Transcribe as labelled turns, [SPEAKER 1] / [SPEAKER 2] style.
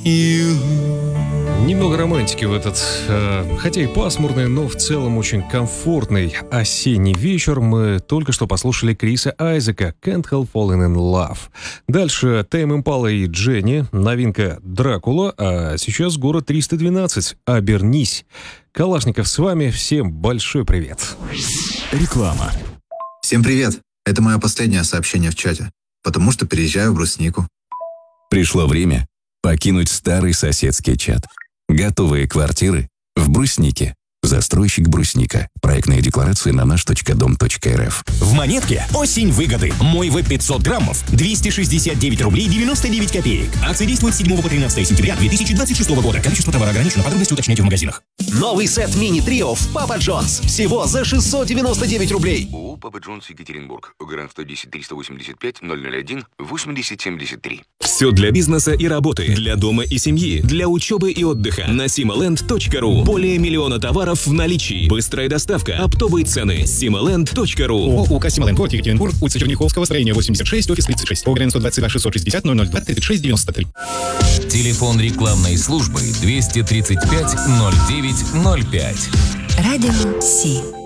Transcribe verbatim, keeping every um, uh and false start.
[SPEAKER 1] Немного романтики в этот, э, хотя и пасмурный, но в целом очень комфортный осенний вечер. Мы только что послушали Криса Айзека «Can't Help Falling in Love». Дальше Тейм Импала и Дженни, новинка «Дракула», а сейчас город триста двенадцать «Обернись». Калашников с вами, всем большой привет.
[SPEAKER 2] Реклама.
[SPEAKER 3] Всем привет, это мое последнее сообщение в чате, потому что переезжаю в Бруснику.
[SPEAKER 2] Пришло время покинуть старый соседский чат. Готовые квартиры в Бруснике. Застройщик Брусника. Проектная декларация на наш точка дом точка эр эф.
[SPEAKER 4] В Монетке осень выгоды. Мой веб пятьсот граммов двести шестьдесят девять рублей девяносто девять копеек. Акция действует с седьмого по тринадцатое сентября две тысячи двадцать шестого года. Количество товара ограничено. Подробности уточняйте в магазинах.
[SPEAKER 5] Новый сет мини-трио в Папа Джонс. Всего за шестьсот девяносто девять рублей.
[SPEAKER 6] ООО «Папа Джонс», Екатеринбург. Гарант сто десять триста восемьдесят пять ноль ноль один восемьдесят семьдесят три.
[SPEAKER 4] Все для бизнеса и работы, для дома и семьи, для учебы и отдыха. На симоленд точка ру. Более миллиона товаров в наличии. Быстрая доставка, оптовые цены. симоленд точка ру.
[SPEAKER 7] ООО «Симоленд», город Екатеринбург, улица Черняховского, строение восемьдесят шесть, офис тридцать шесть. ОГРН сто двадцать два шестьсот шестьдесят ноль ноль два тридцать шесть девяносто три.
[SPEAKER 8] Телефон рекламной службы двести тридцать пять ноль девять ноль пять.
[SPEAKER 9] Радио Си.